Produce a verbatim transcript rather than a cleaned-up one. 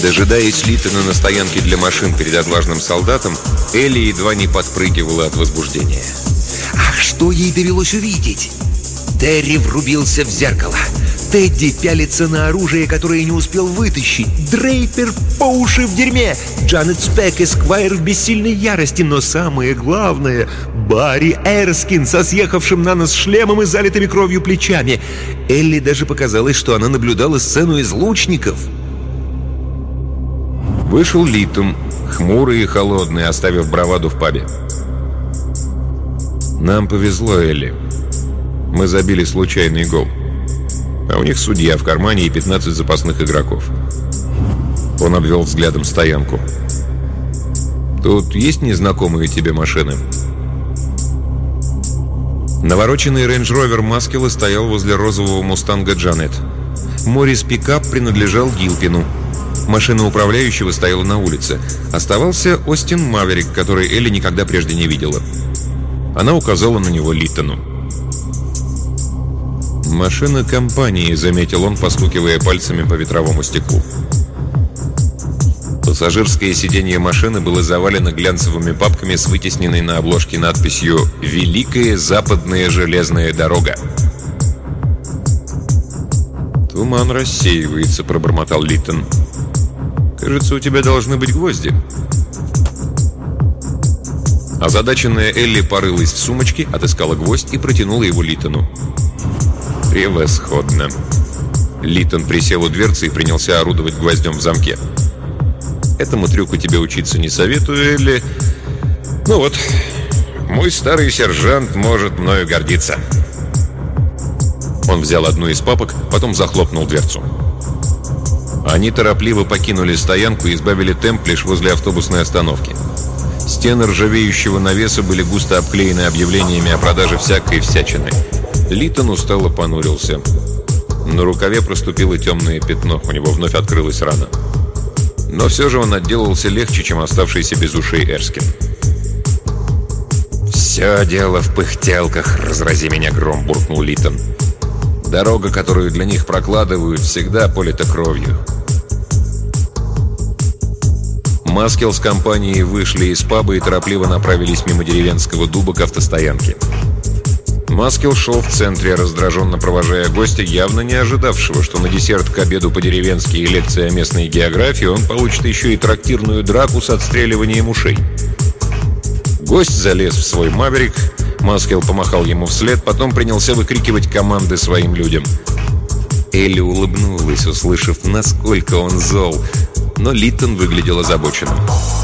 Дожидаясь Литона на стоянке для машин перед отважным солдатом, Элли едва не подпрыгивала от возбуждения. Ах, что ей довелось увидеть! Терри врубился в зеркало. Тедди пялится на оружие, которое не успел вытащить. Дрейпер по уши в дерьме. Джанет Спек и Сквайр в бессильной ярости. Но самое главное — Барри Эрскин со съехавшим на нос шлемом и залитыми кровью плечами. Элли даже показалось, что она наблюдала сцену из «Лучников». Вышел Литон, хмурый и холодный, оставив браваду в пабе. «Нам повезло, Элли. Мы забили случайный гол. А у них судья в кармане и пятнадцать запасных игроков». Он обвел взглядом стоянку. «Тут есть незнакомые тебе машины?» Навороченный рейндж-ровер Маскела стоял возле розового мустанга Джанет. Моррис пикап принадлежал Гилпину. Машина управляющего стояла на улице. Оставался Остин Маверик, который Элли никогда прежде не видела. Она указала на него Литону. «Машина компании», — заметил он, постукивая пальцами по ветровому стеклу. Пассажирское сиденье машины было завалено глянцевыми папками с вытесненной на обложке надписью «Великая западная железная дорога». «Туман рассеивается», — пробормотал Литон. «Кажется, у тебя должны быть гвозди». Озадаченная Элли порылась в сумочке, отыскала гвоздь и протянула его Литону. «Превосходно!» Литон присел у дверцы и принялся орудовать гвоздем в замке. «Этому трюку тебе учиться не советую, Элли. Ну вот, мой старый сержант может мною гордиться». Он взял одну из папок, потом захлопнул дверцу. Они торопливо покинули стоянку и избавили темп лишь возле автобусной остановки. Стены ржавеющего навеса были густо обклеены объявлениями о продаже всякой всячины. Литон устало понурился. На рукаве проступило темное пятно, у него вновь открылась рана. Но все же он отделался легче, чем оставшийся без ушей Эрскин. «Все дело в пыхтелках, разрази меня гром», — буркнул Литон. «Дорога, которую для них прокладывают, всегда полита кровью». Маскел с компанией вышли из паба и торопливо направились мимо деревенского дуба к автостоянке. Маскел шел в центре, раздраженно провожая гостя, явно не ожидавшего, что на десерт к обеду по-деревенски и лекции о местной географии он получит еще и трактирную драку с отстреливанием ушей. Гость залез в свой «Маверик», Маскел помахал ему вслед, потом принялся выкрикивать команды своим людям. Элли улыбнулась, услышав, насколько он зол, но Литон выглядел озабоченным.